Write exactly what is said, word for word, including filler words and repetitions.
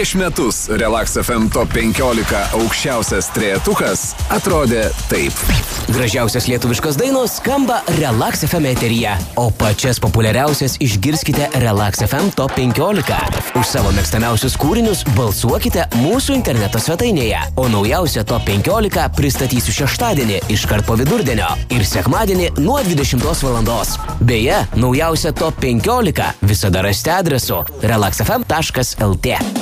Prieš metus Relax F M Top penkiolika aukščiausias trejetukas atrodė taip. Gražiausias lietuviškos dainos skamba Relax F M eteryje, o pačias populiariausias išgirskite Relax F M Top penkiolika. Už savo mėgstamiausius kūrinius balsuokite mūsų interneto svetainėje, o naujausią Top penkiolika pristatysiu šeštadienį iškart po vidurdienio ir sekmadienį nuo dvidešimtos valandos. Beje, naujausią Top penkiolika visada rasite adresu relax f m taškas l t.